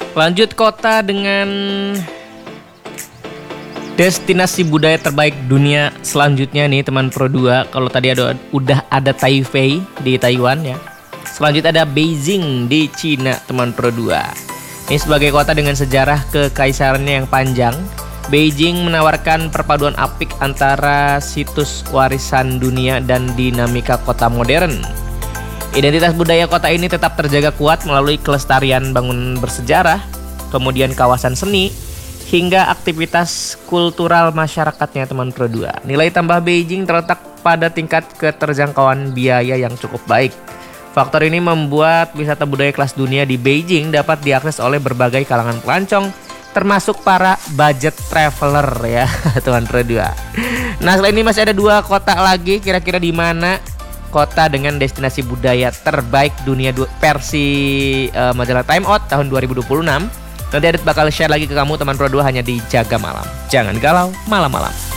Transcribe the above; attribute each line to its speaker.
Speaker 1: Lanjut kota dengan destinasi budaya terbaik dunia selanjutnya nih teman Pro 2. Kalau tadi udah ada Taipei di Taiwan ya. Selanjutnya ada Beijing di Cina teman Pro 2. Ini sebagai kota dengan sejarah kekaisarannya yang panjang. Beijing menawarkan perpaduan apik antara situs warisan dunia dan dinamika kota modern. Identitas budaya kota ini tetap terjaga kuat melalui kelestarian bangunan bersejarah, kemudian kawasan seni, hingga aktivitas kultural masyarakatnya teman Pro 2. Nilai tambah Beijing terletak pada tingkat keterjangkauan biaya yang cukup baik. Faktor ini membuat wisata budaya kelas dunia di Beijing dapat diakses oleh berbagai kalangan pelancong, termasuk para budget traveler ya teman Pro 2. Nah, selain ini masih ada 2 kota lagi, kira-kira di mana kota dengan destinasi budaya terbaik dunia versi majalah Time Out tahun 2026. Nanti Adit bakal share lagi ke kamu teman Pro 2 hanya di Jaga Malam. Jangan galau malam-malam.